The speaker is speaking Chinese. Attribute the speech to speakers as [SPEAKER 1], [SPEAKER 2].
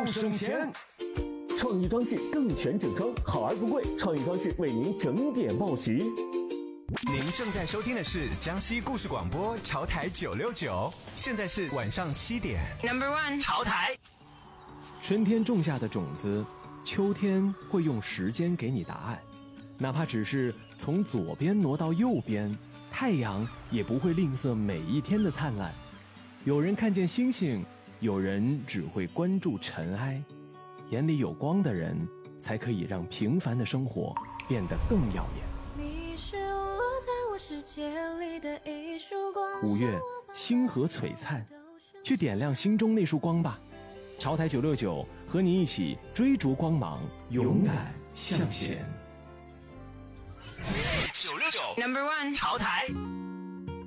[SPEAKER 1] 省钱。
[SPEAKER 2] 创意装饰更全整装，好而不贵。创意装饰为您整点报时。
[SPEAKER 1] 您正在收听的是江西故事广播潮台969，现在是晚上7点。
[SPEAKER 3] Number 1，
[SPEAKER 1] 潮台。
[SPEAKER 4] 春天种下的种子，秋天会用时间给你答案。哪怕只是从左边挪到右边，太阳也不会吝啬每一天的灿烂。有人看见星星，有人只会关注尘埃。眼里有光的人，才可以让平凡的生活变得更耀眼。
[SPEAKER 5] 你是落在我世界里的一束光。
[SPEAKER 4] 5月，星河璀璨，去点亮心中那束光吧。潮台969和你一起追逐光芒，勇敢向前。
[SPEAKER 1] 969
[SPEAKER 3] Number 1，
[SPEAKER 1] 潮台。